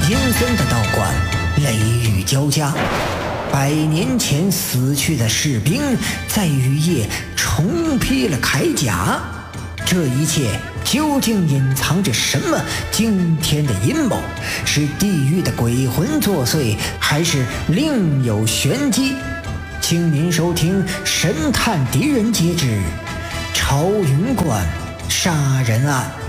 阴森的道观，雷雨交加。100年前死去的士兵在雨夜重披了铠甲，这一切究竟隐藏着什么惊天的阴谋？是地狱的鬼魂作祟，还是另有玄机？请您收听《神探狄仁杰之朝云观杀人案》。